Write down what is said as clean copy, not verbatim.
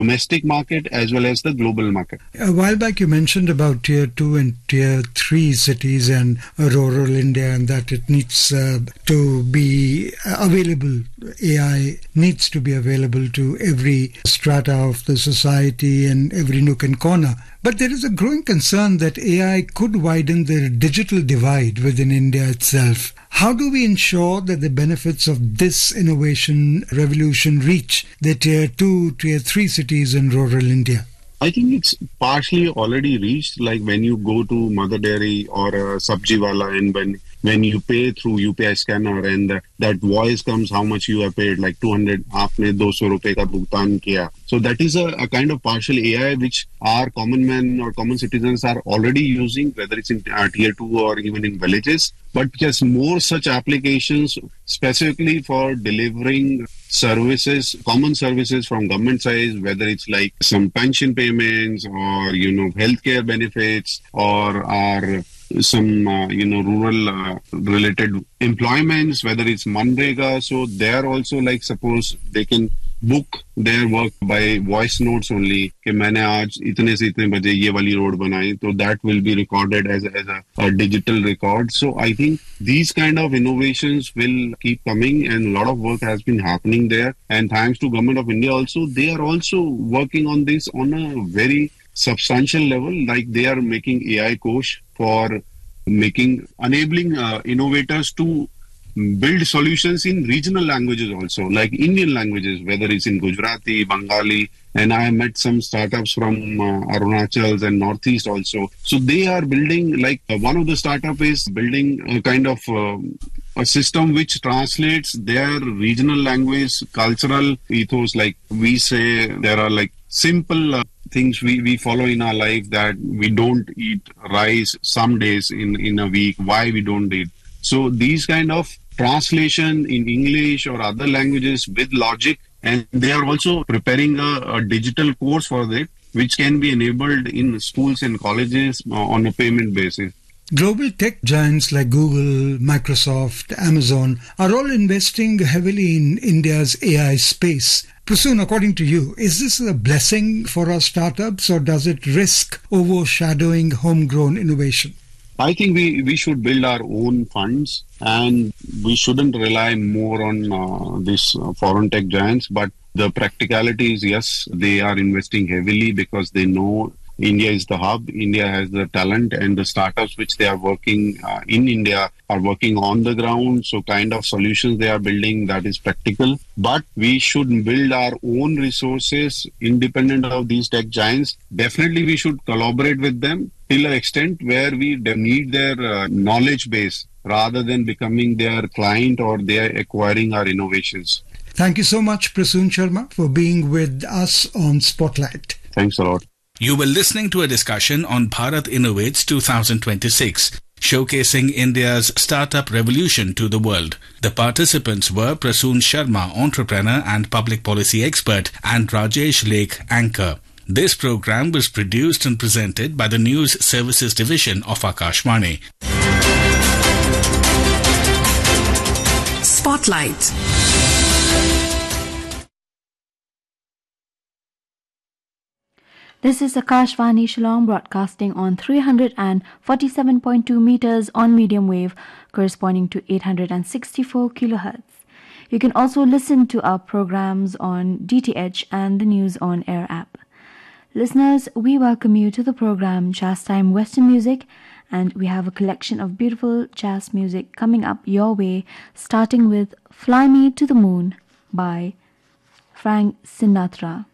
domestic market as well as the global market. A while back you mentioned about tier 2 and tier 3 cities and rural India, and that it needs to be available. AI needs to be available to every strata of the society and every nook and corner. But there is a growing concern that AI could widen the digital divide within India itself. How do we ensure that the benefits of this innovation revolution reach the tier 2, tier 3 cities in rural India? I think it's partially already reached, like when you go to Mother Dairy or a Sabji Wala, and when you pay through UPI scanner and that voice comes how much you have paid, like 200, aapne 200 rupees ka bhugtan kiya. So that is a kind of partial AI which our common men or common citizens are already using, whether it's in tier 2 or even in villages. But yes, more such applications specifically for delivering services, common services from government side, whether it's like some pension payments or, healthcare benefits or some, rural related employments, whether it's Manrega. So they're also like, suppose they can book their work by voice notes only. कि मैंने आज इतने से इतने बजे ये वाली road बनाई, so that will be recorded as a digital record. So I think these kind of innovations will keep coming, and a lot of work has been happening there. And thanks to Government of India also, they are also working on this on a very substantial level. Like they are making AI coach for enabling innovators to build solutions in regional languages also, like Indian languages, whether it's in Gujarati, Bengali, and I have met some startups from Arunachal and Northeast also. So they are building, like one of the startup is building a kind of a system which translates their regional language, cultural ethos. Like we say, there are like simple things we follow in our life, that we don't eat rice some days in a week. Why we don't eat? So these kind of translation in English or other languages with logic, and they are also preparing a digital course for it, which can be enabled in schools and colleges on a payment basis. Global tech giants like Google, Microsoft, Amazon are all investing heavily in India's AI space. Prasoon, according to you, is this a blessing for our startups, or does it risk overshadowing homegrown innovation? I think we should build our own funds, and we shouldn't rely more on these foreign tech giants. But the practicality is, yes, they are investing heavily because they know India is the hub. India has the talent, and the startups which they are working in India are working on the ground. So kind of solutions they are building, that is practical. But we should build our own resources independent of these tech giants. Definitely we should collaborate with them till an extent where we need their knowledge base rather than becoming their client or they are acquiring our innovations. Thank you so much, Prasoon Sharma, for being with us on Spotlight. Thanks a lot. You were listening to a discussion on Bharat Innovates 2026, showcasing India's startup revolution to the world. The participants were Prasoon Sharma, entrepreneur and public policy expert, and Rajesh Lake, anchor. This program was produced and presented by the News Services Division of Akashvani. Spotlight. This is Akashvani Shillong, broadcasting on 347.2 meters on medium wave, corresponding to 864 kilohertz. You can also listen to our programs on DTH and the News on Air app. Listeners, we welcome you to the program Jazz Time Western Music, and we have a collection of beautiful jazz music coming up your way, starting with Fly Me to the Moon by Frank Sinatra.